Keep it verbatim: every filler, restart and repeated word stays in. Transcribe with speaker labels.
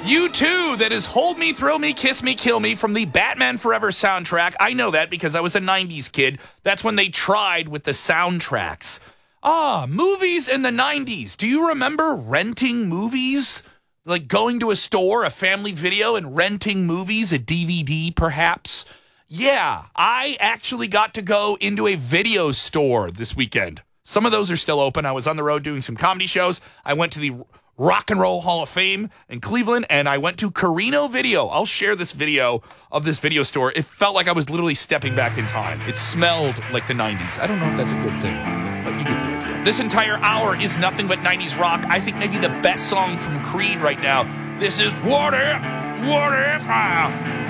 Speaker 1: U two, that is Hold Me, Thrill Me, Kiss Me, Kill Me from the Batman Forever soundtrack. I know that because I was a nineties kid. That's when they tried with the soundtracks. Ah, movies in the nineties. Do you remember renting movies? Like going to a store, a family video, and renting movies, a D V D perhaps? Yeah, I actually got to go into a video store this weekend. Some of those are still open. I was on the road doing some comedy shows. I went to the Rock and Roll Hall of Fame in Cleveland, and I went to Carino Video. I'll share this video of this video store. It felt like I was literally stepping back in time. It smelled like the nineties. I don't know if that's a good thing, but you get the idea. This entire hour is nothing but nineties rock. I think maybe the best song from Creed right now. This is What If, What If, ah.